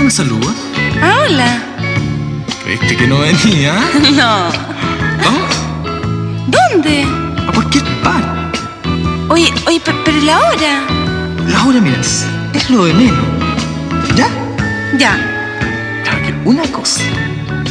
me saluda? Ah, hola. ¿Creíste que no venía? No. ¿Vamos? ¿Dónde? A cualquier parte. Oye, pero la hora. La hora, mira, es lo de menos. ¿Ya? Ya. Claro que una cosa.